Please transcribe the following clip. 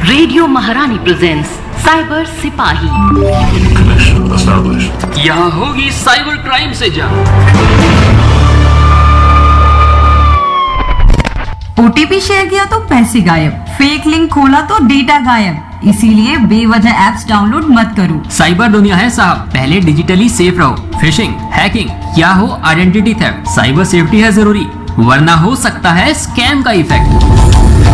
Radio महारानी presents cyber सिपाही। Connection established. यहाँ होगी साइबर क्राइम से जंग। ओटीपी शेयर किया तो पैसे गायब, फेक लिंक खोला तो डेटा गायब। इसीलिए बेवजह एप्स डाउनलोड मत करो। साइबर दुनिया है साहब, पहले डिजिटली सेफ रहो। फिशिंग, हैकिंग या हो आइडेंटिटी थेफ्ट, साइबर सेफ्टी है जरूरी, वरना हो सकता है स्कैम का इफेक्ट।